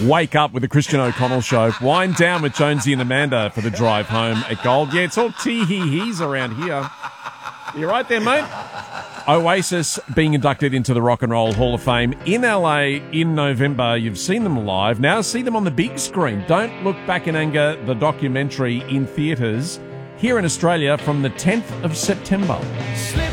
Wake up with the Christian O'Connell Show. Wind down with Jonesy and Amanda for the drive home at Gold. Yeah, it's all tee-hee-hees around here. You right there, mate? Oasis being inducted into the Rock and Roll Hall of Fame in LA in November. You've seen them live. Now see them on the big screen. Don't Look Back in Anger, the documentary in theatres here in Australia from the 10th of September.